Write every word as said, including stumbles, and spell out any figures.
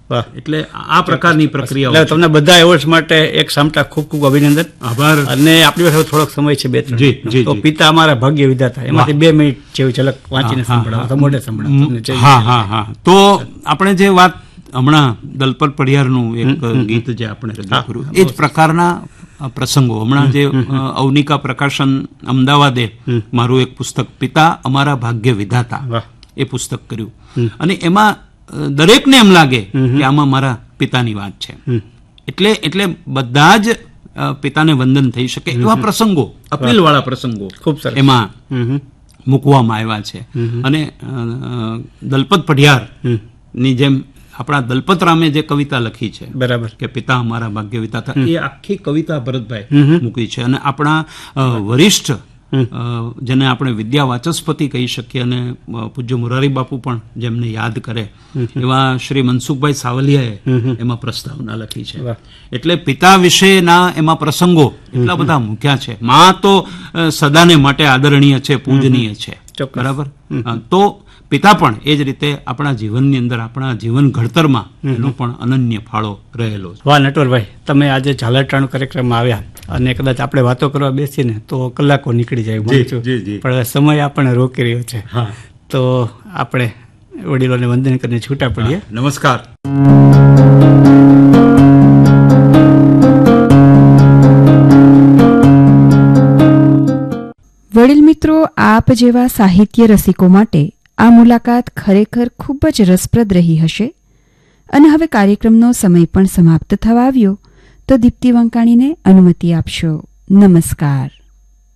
એટલે આ પ્રકારની પ્રક્રિયા. એટલે તમને બધા એવોર્ડ્સ માટે એક સામટા ખૂબ ખૂબ અભિનંદન, આભાર. અને આપણી પાસે થોડોક સમય છે બે ત્રણ, તો પિતા અમારા ભાગ્ય વિધાતા, એમાંથી બે મિનિટ જેવી ઝલક વાંચીને સંભળાવો તો મોઢે સંભળાવો. હા હા હા તો આપણે જે વાત હમણાં દલપત પડિયારનું એક ગીત જે આપણે રજૂ કર્યું, એ જ પ્રકારના પ્રસંગો હમણાં જે અવનિકા પ્રકાશન અમદાવાદે મારું એક પુસ્તક પિતા અમારા ભાગ્ય વિધાતા એ પુસ્તક કર્યું, અને એમાં દરેકને એમ લાગે કે આમાં મારા પિતાની વાત છે. એટલે એટલે બધા જ પિતાને વંદન થઈ શકે એવા પ્રસંગો, અપીલ વાળા પ્રસંગો ખૂબ એમાં મૂકવામાં આવ્યા છે. અને દલપત પડિયાર ની જેમ આપણા દલપત રામે જે કવિતા લખી છે, બરાબર, કે પિતા અમારા ભાગ્ય વિધાતા, એ આખી કવિતા ભરતભાઈ મૂકી છે. અને આપણા વરિષ્ઠ જેને આપણે વિદ્યા વાચસ્પતિ કહી શકીએ અને પૂજ્ય મોરારી બાપુ પણ જેમને યાદ કરે એવા શ્રી મનસુખભાઈ સાવલિયાએ એમાં પ્રસ્તાવના લખી છે. એટલે પિતા વિશેના એમાં પ્રસંગો એટલા બધા મૂક્યા છે. માં તો સદાને માટે આદરણીય છે, પૂજનીય છે, બરાબર. તો પિતા પણ એ જ રીતે આપણા જીવનની અંદર, આપણા જીવન ઘડતરમાં એનો પણ અનન્ય ફાળો રહેલો છે. વાહ નટવરભાઈ, તમે આજે ઝાલરટાણું કાર્યક્રમમાં આવ્યા અને કદાચ આપણે વાતો કરવા બેસીને તો કલાકો નીકળી જાય, પણ સમય આપણને રોકી રહ્યો છે. તો આપણે વડીલોને વંદન કરીને છૂટા પડીએ. નમસ્કાર. વડીલ મિત્રો, આપ જેવા સાહિત્ય રસિકો માટે આ મુલાકાત ખરેખર ખૂબ જ રસપ્રદ રહી હશે. અને હવે કાર્યક્રમનો સમય પણ સમાપ્ત થવા આવ્યો, તો દીપ્તિ વંકાણીને અનુમતિ આપશો. નમસ્કાર.